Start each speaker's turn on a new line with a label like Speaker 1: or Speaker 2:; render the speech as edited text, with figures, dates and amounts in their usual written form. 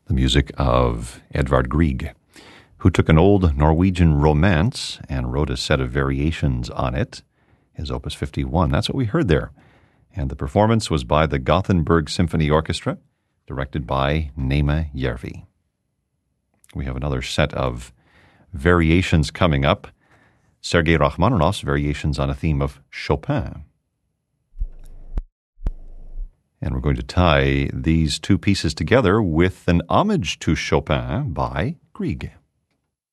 Speaker 1: the music of Edvard Grieg, who took an old Norwegian romance and wrote a set of variations on it, his Opus 51. That's what we heard there. And the performance was by the Gothenburg Symphony Orchestra, directed by Nema Järvi. We have another set of variations coming up. Sergei Rachmaninoff's variations on a theme of Chopin. And we're going to tie these two pieces together with an homage to Chopin by Grieg.